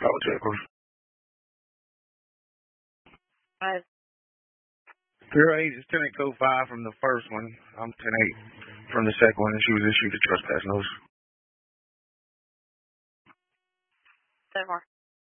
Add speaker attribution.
Speaker 1: Oh, checkers.
Speaker 2: Five.
Speaker 1: 08 is 10-805 from the first one. I'm 10-8 from the second one, and she was issued a trespass notice.
Speaker 2: 7 more.